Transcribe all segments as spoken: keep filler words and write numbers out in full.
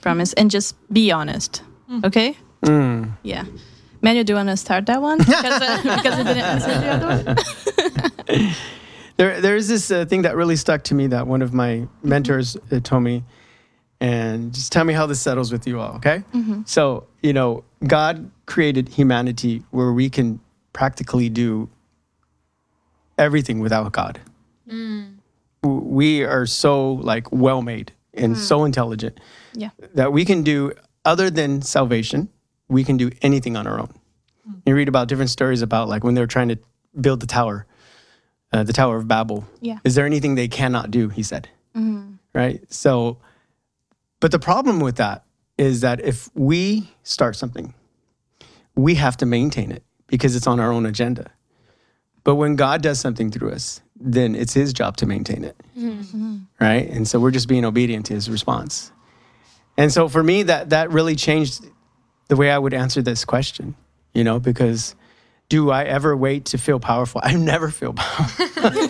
promise and just be honest. Mm. Okay? Mm. Yeah. Manuel, do you want to start that one? Because, uh, because it didn't answer the other one. there, there's this uh, thing that really stuck to me that one of my mentors uh, told me. And just tell me how this settles with you all, okay? Mm-hmm. So, you know, God created humanity where we can practically do everything without God. Mm. We are so, like, well-made and mm. so intelligent yeah. that we can do, other than salvation, we can do anything on our own. Mm. You read about different stories about, like, when they were trying to build the tower, uh, the Tower of Babel. Yeah. Is there anything they cannot do, he said. Mm. Right? So... But the problem with that is that if we start something, we have to maintain it because it's on our own agenda. But when God does something through us, then it's his job to maintain it. Mm-hmm. Right? And so we're just being obedient to his response. And so for me, that that really changed the way I would answer this question, you know, because do I ever wait to feel powerful? I never feel powerful.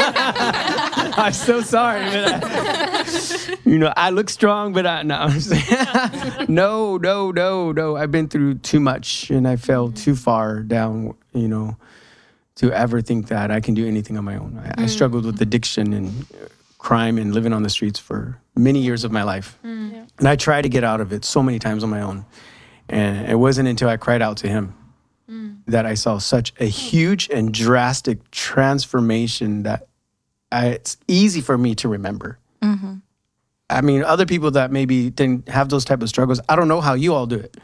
I'm so sorry, but I, you know, I look strong, but I no, I'm saying, no, no, no, no. I've been through too much, and I fell too far down, you know, to ever think that I can do anything on my own. I, mm. I struggled with addiction and crime and living on the streets for many years of my life, mm. yeah. and I tried to get out of it so many times on my own, and it wasn't until I cried out to him mm. that I saw such a huge and drastic transformation that I, it's easy for me to remember. Mm-hmm. I mean, other people that maybe didn't have those type of struggles, I don't know how you all do it.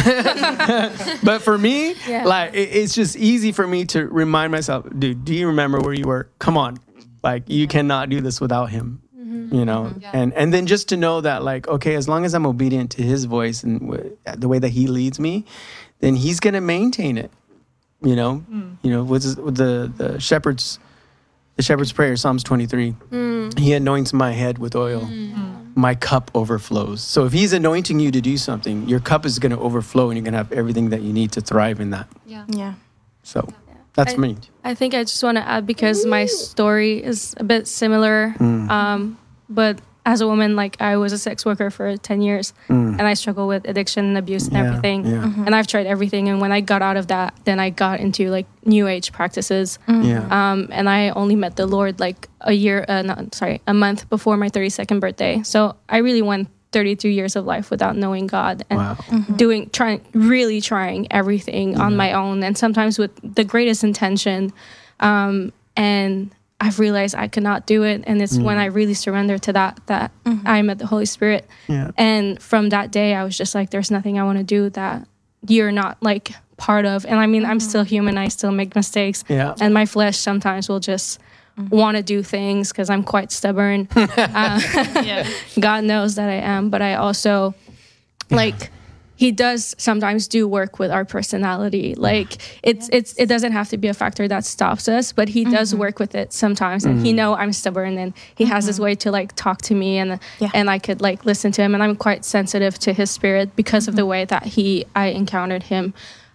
But for me, yeah. like, it, it's just easy for me to remind myself, dude, do you remember where you were? Come on. Like, you yeah. cannot do this without him, mm-hmm. you know? Mm-hmm. Yeah. And and then just to know that, like, okay, as long as I'm obedient to his voice and w- the way that he leads me, then he's going to maintain it, you know? Mm. You know, with, with the, the shepherd's The shepherd's prayer, Psalms twenty-three. Mm. He anoints my head with oil. Mm. My cup overflows. So if he's anointing you to do something, your cup is going to overflow and you're going to have everything that you need to thrive in that. Yeah. Yeah. So that's I, me. I think I just want to add, because my story is a bit similar. Mm. Um, but as a woman, like, I was a sex worker for ten years mm. and I struggle with addiction and abuse and yeah, everything. Yeah. Mm-hmm. And I've tried everything. And when I got out of that, then I got into like new age practices. Mm. Yeah. Um, and I only met the Lord like a year, uh, not, sorry, a month before my thirty-second birthday. So I really went thirty-two years of life without knowing God and wow. mm-hmm. doing, trying, really trying everything yeah. on my own. And sometimes with the greatest intention. Um, and I've realized I could not do it. And it's mm. when I really surrendered to that, that mm-hmm. I met the Holy Spirit. Yeah. And from that day, I was just like, there's nothing I want to do that you're not like part of. And I mean, mm-hmm. I'm still human. I still make mistakes. Yeah. And my flesh sometimes will just mm-hmm. want to do things because I'm quite stubborn. uh, yeah. God knows that I am. But I also yeah. like... He does sometimes do work with our personality. Like it's yes. it's it doesn't have to be a factor that stops us, but he mm-hmm. does work with it sometimes. And mm-hmm. he know I'm stubborn, and he mm-hmm. has this way to like talk to me, and yeah. and I could like listen to him, and I'm quite sensitive to his spirit because mm-hmm. of the way that he I encountered him.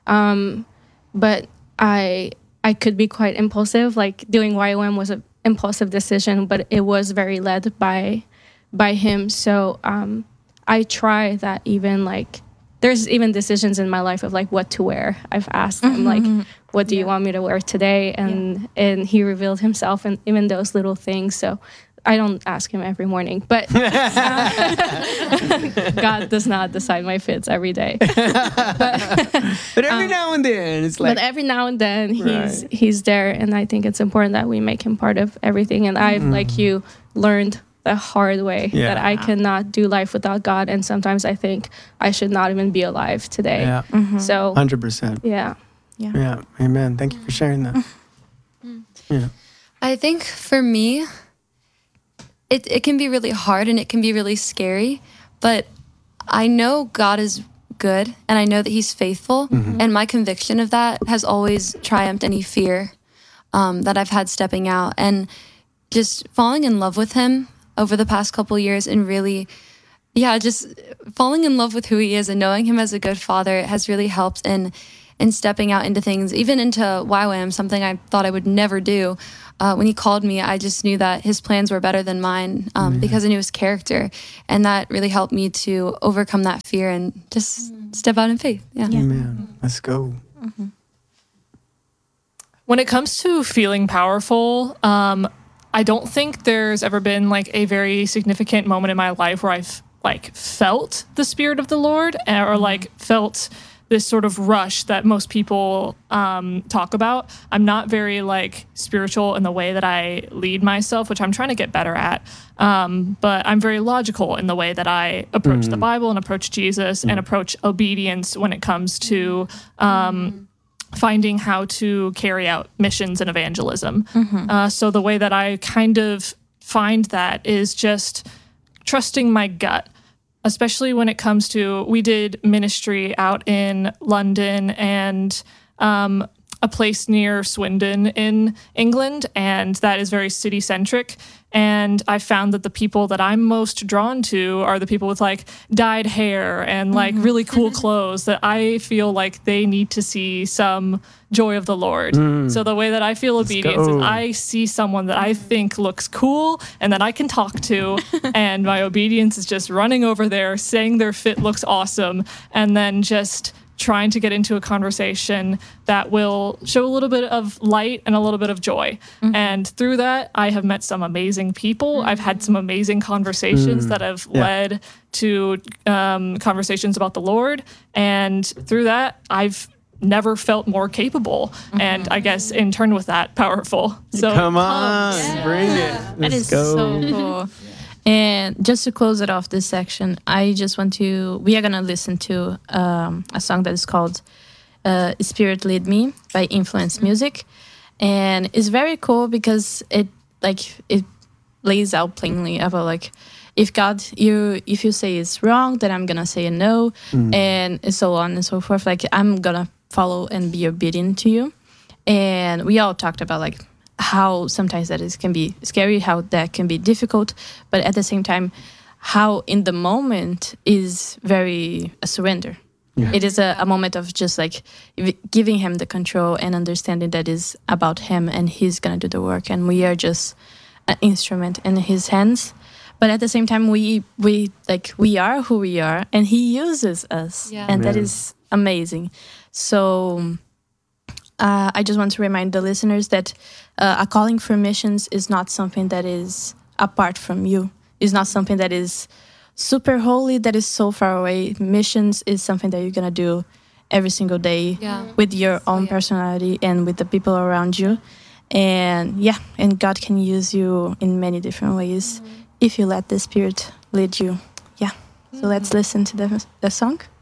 Um, but I I could be quite impulsive. Like doing Y O M was an impulsive decision, but it was very led by by him. So um, I try that even like. There's even decisions in my life of like what to wear. I've asked him like, what do yeah. you want me to wear today? And yeah. and he revealed himself in even those little things. So I don't ask him every morning, but God does not decide my fits every day. but, but every um, now and then it's like. But every now and then he's right. he's there, and I think it's important that we make him part of everything. And I've mm. like you learned the hard way yeah. that I cannot do life without God, and sometimes I think I should not even be alive today. Yeah. Mm-hmm. So one hundred percent. Yeah. Yeah. Yeah. Amen. Thank you for sharing that. Mm. Yeah. I think for me, it it can be really hard and it can be really scary, but I know God is good and I know that he's faithful, mm-hmm. and my conviction of that has always triumphed any fear um, that I've had stepping out, and just falling in love with him over the past couple years, and really, yeah, just falling in love with who he is and knowing him as a good father has really helped. And and stepping out into things, even into Y WAM, something I thought I would never do. Uh, when he called me, I just knew that his plans were better than mine um, because I knew his character. And that really helped me to overcome that fear and just step out in faith. Yeah. Yeah. Amen. Let's go. Mm-hmm. When it comes to feeling powerful, um, I don't think there's ever been like a very significant moment in my life where I've like felt the Spirit of the Lord or like felt this sort of rush that most people um, talk about. I'm not very like spiritual in the way that I lead myself, which I'm trying to get better at. Um, but I'm very logical in the way that I approach mm. the Bible and approach Jesus mm. and approach obedience when it comes to um, finding how to carry out missions and evangelism. Mm-hmm. Uh, so the way that I kind of find that is just trusting my gut. Especially when it comes to, we did ministry out in London and um, a place near Swindon in England, and that is very city-centric. And I found that the people that I'm most drawn to are the people with like dyed hair and like mm-hmm. really cool clothes that I feel like they need to see some joy of the Lord. Mm. So the way that I feel obedience is I see someone that I think looks cool and that I can talk to, and my obedience is just running over there, saying their fit looks awesome, and then just trying to get into a conversation that will show a little bit of light and a little bit of joy. Mm-hmm. And through that, I have met some amazing people. Mm-hmm. I've had some amazing conversations mm. that have yeah. led to um, conversations about the Lord. And through that, I've never felt more capable. Mm-hmm. And I guess in turn with that, powerful. So come on, yeah. bring it. Let's that is go. so cool. And just to close it off this section, I just want to, we are going to listen to um, a song that is called uh, Spirit Lead Me by Influence Music. And it's very cool because it like it lays out plainly about like, if God, you, if you say it's wrong, then I'm going to say a no, mm. and so on and so forth. Like, I'm going to follow and be obedient to you. And we all talked about like, how sometimes that is can be scary, how that can be difficult, but at the same time, how in the moment is very a surrender. Yeah. It is a, a moment of just like giving him the control and understanding that is about him and he's gonna do the work, and we are just an instrument in his hands. But at the same time, we we like we are who we are, and he uses us, yeah. and yeah. that is amazing. So. Uh, I just want to remind the listeners that uh, a calling for missions is not something that is apart from you. It's not something that is super holy, that is so far away. Missions is something that you're going to do every single day yeah. with your own oh, yeah. personality and with the people around you. And yeah, and God can use you in many different ways mm-hmm. if you let the Spirit lead you. Yeah. Mm-hmm. So let's listen to the, the song.